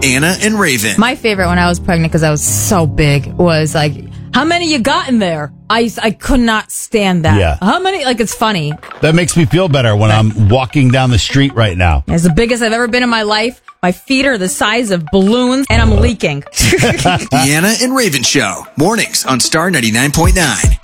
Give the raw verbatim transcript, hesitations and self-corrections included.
Anna and Raven. My favorite when I was pregnant, because I was so big, was like, how many you got in there? I, I could not stand that. Yeah. How many? Like, it's funny. That makes me feel better when I'm walking down the street right now. It's the biggest I've ever been in my life. My feet are the size of balloons, and I'm leaking. The Anna and Raven Show. Mornings on Star ninety-nine point nine.